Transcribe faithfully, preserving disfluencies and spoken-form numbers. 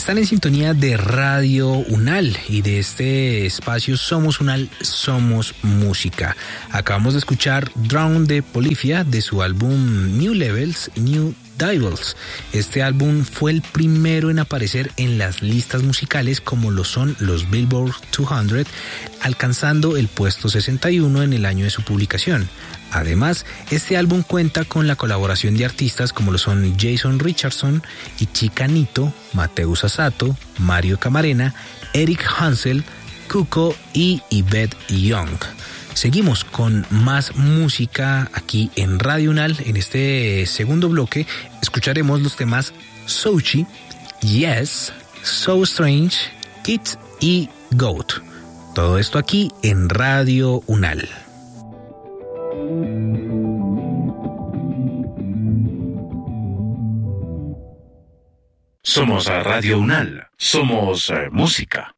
Están en sintonía de Radio Unal y de este espacio Somos Unal, Somos Música. Acabamos de escuchar Drown de Polyphia de su álbum New Levels, New Devils. Este álbum fue el primero en aparecer en las listas musicales como lo son los Billboard doscientos, alcanzando el puesto sesenta y uno en el año de su publicación. Además, este álbum cuenta con la colaboración de artistas como lo son Jason Richardson, Ichika Nito, Mateus Asato, Mario Camarena, Eric Hansel, Cuco y Yvette Young. Seguimos con más música aquí en Radio Unal. En este segundo bloque escucharemos los temas Sochi, Yes, So Strange, Kids y Goat. Todo esto aquí en Radio Unal. Somos Radio Unal, somos eh, música.